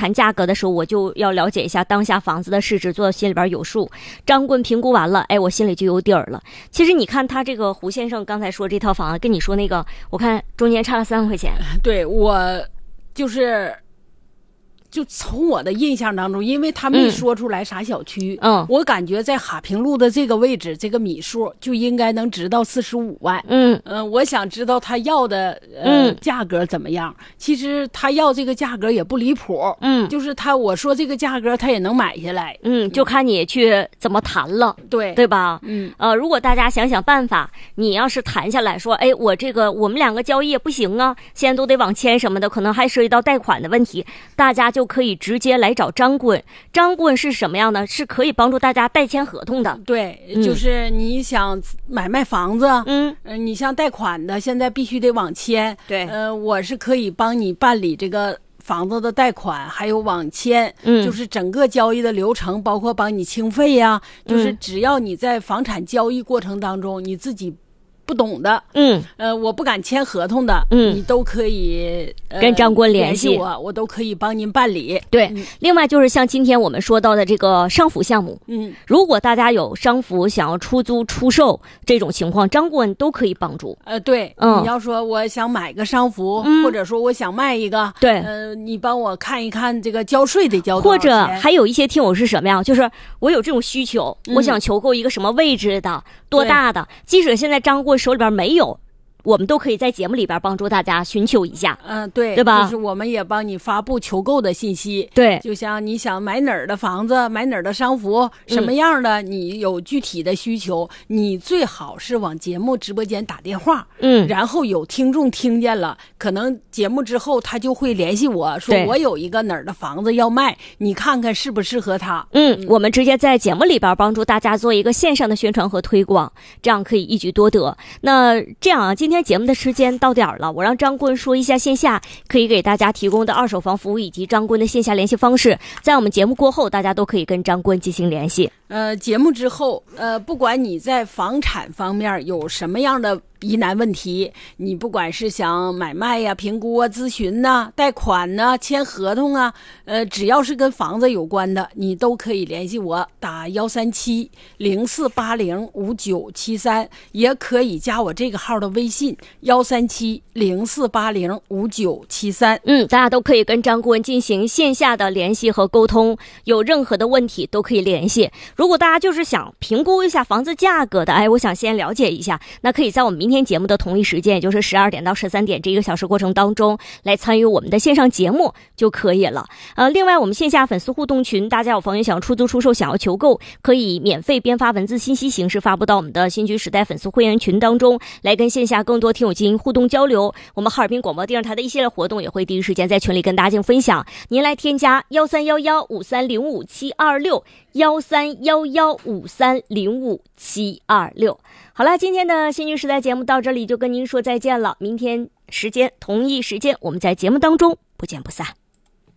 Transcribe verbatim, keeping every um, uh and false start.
谈价格的时候，我就要了解一下当下房子的市值，做到心里边有数。张棍评估完了，哎，我心里就有底儿了。其实你看他这个胡先生刚才说这套房子，跟你说那个，我看中间差了三万块钱。 对，我就是就从我的印象当中，因为他没说出来啥小区， 嗯， 我感觉在哈平路的这个位置，这个米数就应该能值到四十五万。 嗯嗯、呃，我想知道他要的呃、 嗯、 价格怎么样。其实他要这个价格也不离谱， 嗯， 就是他我说这个价格他也能买下来， 嗯，就看你去怎么谈了， 对对吧？ 嗯， 呃，如果大家想想办法，你要是谈下来说，哎，我这个我们两个交易也不行啊，现在都得网签什么的，可能还涉及到贷款的问题，大家就可以直接来找张棍。张棍是什么样呢？是可以帮助大家代签合同的。 对， 嗯、 就是你想买卖房子， 嗯， 呃，你像贷款的，现在必须得网签。 对， 呃，我是可以帮你办理这个房子的贷款，还有网签， 嗯， 就是整个交易的流程，包括帮你清费呀、啊，就是只要你在房产交易过程当中，你自己不懂的， 嗯， 呃，我不敢签合同的， 嗯， 你都可以、呃、 跟张棍联系我，我都可以帮您办理。 对、 嗯， 另外就是像今天我们说到的这个商服项目， 嗯， 如果大家有商服想要出租出售这种情况，张棍都可以帮助。 呃，对， 嗯， 你要说我想买个商服， 嗯、 或者说我想卖一个， 对， 呃，你帮我看一看这个交税得交多少钱， 或者还有一些听友是什么呀？就是我有这种需求， 嗯、 我想求购一个什么位置的、多大的，即使现在张棍手里边没有，我们都可以在节目里边帮助大家寻求一下。 嗯、呃，对， 对吧？ 就是我们也帮你发布求购的信息。 对， 就像你想买哪儿的房子，买哪儿的商服，什么样的， 嗯、 你有具体的需求，你最好是往节目直播间打电话。 嗯， 然后有听众听见了，可能节目之后他就会联系我说，我有一个哪儿的房子要卖，你看看适不适合他。 嗯，嗯我们直接在节目里边帮助大家做一个线上的宣传和推广，这样可以一举多得。那这样啊，今天节目的时间到点了，我让张棍说一下线下可以给大家提供的二手房服务以及张棍的线下联系方式，在我们节目过后大家都可以跟张棍进行联系。 呃，节目之后，呃，不管你在房产方面有什么样的疑难问题，你不管是想买卖呀、评估啊、咨询呐、贷款呐、签合同啊，呃，只要是跟房子有关的，你都可以联系我，打幺三七零四八零五九七三，也可以加我这个号的微信幺三七零四八零五九七三。 嗯，大家都可以跟张棍进行线下的联系和沟通，有任何的问题都可以联系。如果大家就是想评估一下房子价格的，哎，我想先了解一下，那可以在我们明天节目的同一时间，也就是十二点到十三点这一个小时过程当中来参与我们的线上节目就可以了。呃，另外我们线下粉丝互动群，大家有房源想要出租出售，想要求购，可以免费编发文字信息形式发布到我们的新居时代粉丝会员群当中，来跟线下更多听友进行互动交流。我们哈尔滨广播电视台的一系列活动也会第一时间在群里跟大家进行分享。您来添加幺三幺幺五三零五七二六幺三幺幺五三零五七二六。好了，今天的新居时代节目到这里就跟您说再见了，明天时间同一时间我们在节目当中不见不散。